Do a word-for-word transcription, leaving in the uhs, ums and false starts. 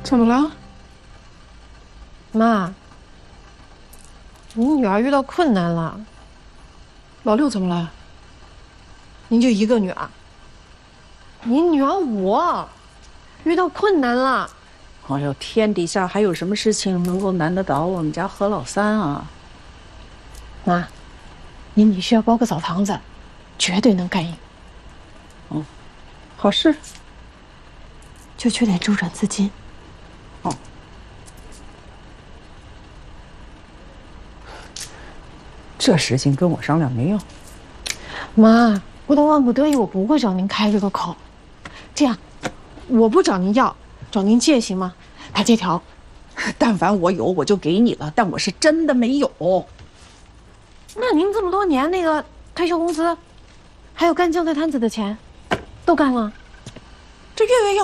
怎么了？ 妈，你女儿遇到困难了。 老六怎么了？ 您就一个女儿，您女儿我遇到困难了。 哎呦，天底下还有什么事情能够难得倒我们家何老三啊？ 妈，您女婿要包个澡堂子，绝对能干赢。 哦，好事。 就缺点周转资金。 哦。这事情跟我商量没用。 妈，不到万不得已，我不会找您开这个口。这样，我不找您要，找您借行吗？打借条。 但凡我有，我就给你了。但我是真的没有。 那您这么多年那个退休工资，还有干酱菜摊子的钱，都干了？ 这月月要